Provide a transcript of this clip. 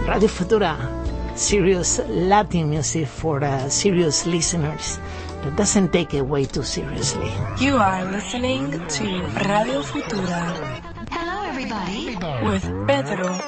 Radio Futura, serious Latin music for serious listeners that doesn't take it way too seriously. You are listening to Radio Futura. Hello, everybody. With Pedro